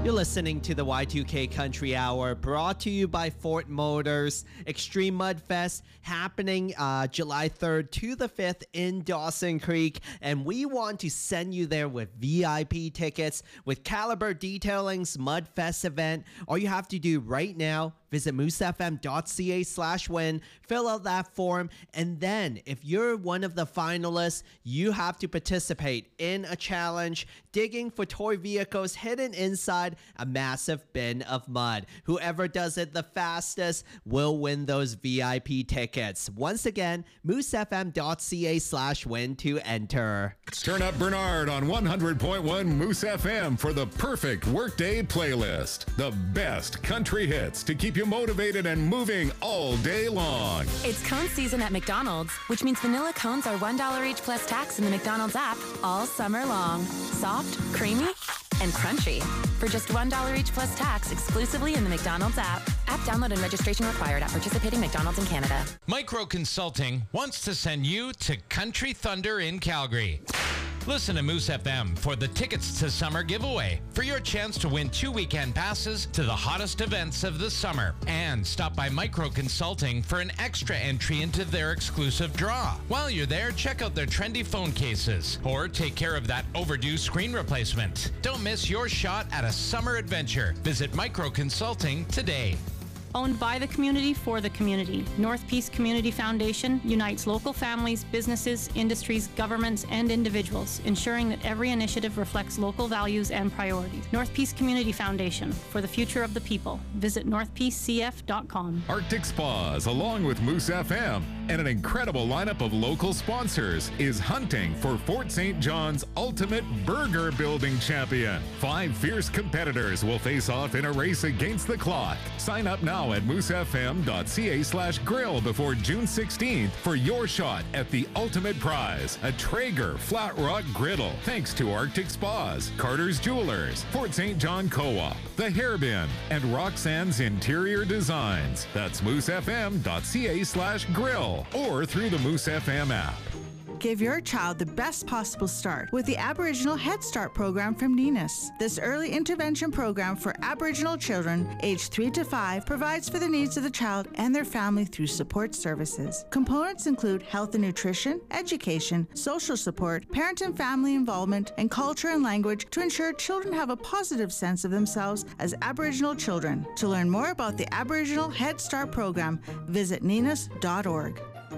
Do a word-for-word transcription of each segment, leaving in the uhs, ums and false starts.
You're listening to the Y two K Country Hour, brought to you by Ford Motors. Extreme Mud Fest happening uh, July third to the fifth in Dawson Creek, and we want to send you there with V I P tickets with Caliber Detailing's Mud Fest event. All you have to do right now, visit moosefm.ca slash win, fill out that form, and then if you're one of the finalists, you have to participate in a challenge, digging for toy vehicles hidden inside a massive bin of mud. Whoever does it the fastest will win those V I P tickets. Once again, moosefm.ca slash win to enter. Turn up Bernard on one hundred point one Moose F M for the perfect workday playlist. The best country hits to keep you motivated and moving all day long. It's cone season at McDonald's, which means vanilla cones are one dollar each plus tax in the McDonald's app all summer long. Soft, creamy, and crunchy. For just one dollar each plus tax exclusively in the McDonald's app. App download and registration required at participating McDonald's in Canada. Micro Consulting wants to send you to Country Thunder in Calgary. Listen to Moose F M for the Tickets to Summer giveaway for your chance to win two weekend passes to the hottest events of the summer. And stop by Micro Consulting for an extra entry into their exclusive draw. While you're there, check out their trendy phone cases or take care of that overdue screen replacement. Don't miss your shot at a summer adventure. Visit Micro Consulting today. Owned by the community for the community, North Peace Community Foundation unites local families, businesses, industries, governments, and individuals, ensuring that every initiative reflects local values and priorities. North Peace Community Foundation, for the future of the people. Visit north peace c f dot com. Arctic Spas, along with Moose F M, and an incredible lineup of local sponsors, is hunting for Fort Saint John's ultimate burger building champion. Five fierce competitors will face off in a race against the clock. Sign up now at moosefm.ca slash grill before June sixteenth for your shot at the ultimate prize, a Traeger Flat Rock Griddle. Thanks to Arctic Spas, Carter's Jewelers, Fort Saint John Co-op, The Hairbin, and Roxanne's Interior Designs. That's moosefm.ca slash grill or through the Moose F M app. Give your child the best possible start with the Aboriginal Head Start program from NINAS. This early intervention program for Aboriginal children aged three to five provides for the needs of the child and their family through support services. Components include health and nutrition, education, social support, parent and family involvement, and culture and language to ensure children have a positive sense of themselves as Aboriginal children. To learn more about the Aboriginal Head Start program, visit ninas dot org.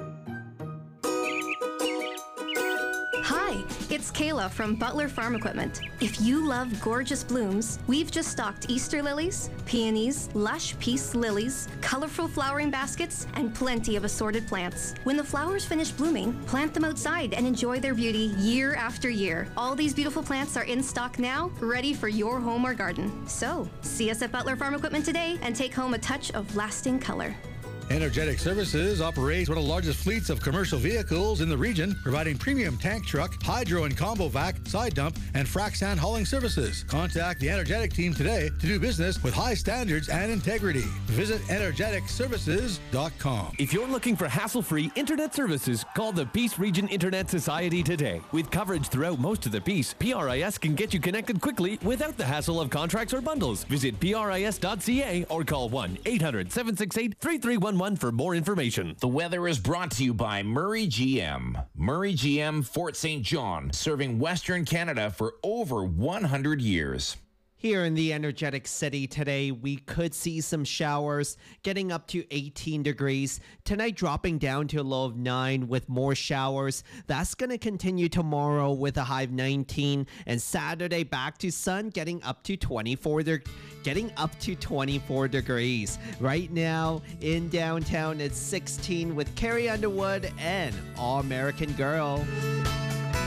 Hi, it's Kayla from Butler Farm Equipment. If you love gorgeous blooms, we've just stocked Easter lilies, peonies, lush peace lilies, colorful flowering baskets, and plenty of assorted plants. When the flowers finish blooming, plant them outside and enjoy their beauty year after year. All these beautiful plants are in stock now, ready for your home or garden. So, see us at Butler Farm Equipment today and take home a touch of lasting color. Energetic Services operates one of the largest fleets of commercial vehicles in the region, providing premium tank truck, hydro and combo vac, side dump, and frac sand hauling services. Contact the Energetic team today to do business with high standards and integrity. Visit energetic services dot com. If you're looking for hassle-free internet services, call the Peace Region Internet Society today. With coverage throughout most of the Peace, P R I S can get you connected quickly without the hassle of contracts or bundles. Visit P R I S dot C A or call one eight hundred seven six eight three three one one for more information. The weather is brought to you by Murray G M. Murray G M Fort Saint John, serving Western Canada for over one hundred years. Here in the energetic city today, we could see some showers getting up to eighteen degrees. Tonight dropping down to a low of nine with more showers. That's going to continue tomorrow with a high of nineteen. And Saturday back to sun getting up to twenty-four de- getting up to twenty-four degrees. Right now in downtown it's sixteen with Carrie Underwood and All American Girl.